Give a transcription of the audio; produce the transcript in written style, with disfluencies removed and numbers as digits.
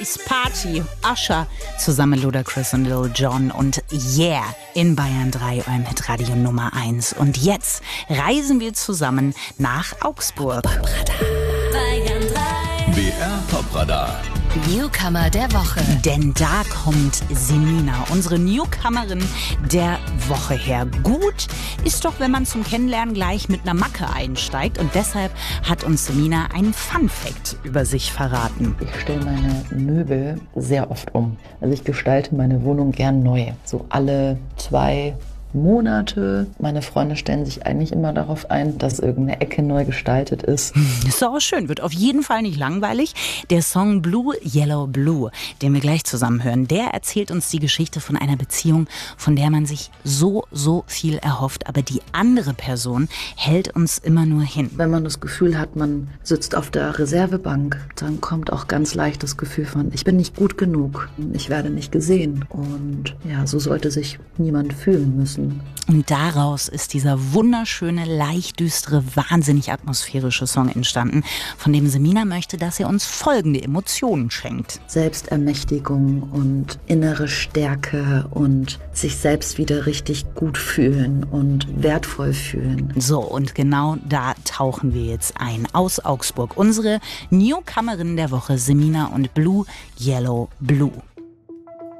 ist Party. Usher zusammen mit Ludacris und Lil Jon und Yeah in Bayern 3, eurem Hitradio Nummer 1. Und jetzt reisen wir zusammen nach Augsburg. Bayern 3. BR Popradar. Newcomer der Woche. Denn da kommt Semina, unsere Newcomerin der Woche her. Gut ist doch, wenn man zum Kennenlernen gleich mit einer Macke einsteigt. Und deshalb hat uns Semina einen Fun-Fact über sich verraten. Ich stelle meine Möbel sehr oft um. Also ich gestalte meine Wohnung gern neu. So alle 2 Monate. Meine Freunde stellen sich eigentlich immer darauf ein, dass irgendeine Ecke neu gestaltet ist. Ist doch auch schön, wird auf jeden Fall nicht langweilig. Der Song Blue, Yellow, Blue, den wir gleich zusammen hören, der erzählt uns die Geschichte von einer Beziehung, von der man sich so viel erhofft, aber die andere Person hält uns immer nur hin. Wenn man das Gefühl hat, man sitzt auf der Reservebank, dann kommt auch ganz leicht das Gefühl von, ich bin nicht gut genug, ich werde nicht gesehen. Und ja, so sollte sich niemand fühlen müssen. Und daraus ist dieser wunderschöne, leicht düstere, wahnsinnig atmosphärische Song entstanden, von dem Semina möchte, dass er uns folgende Emotionen schenkt. Selbstermächtigung und innere Stärke und sich selbst wieder richtig gut fühlen und wertvoll fühlen. So, und genau da tauchen wir jetzt ein. Aus Augsburg. Unsere Newcomerin der Woche, Semina und Blue, Yellow, Blue.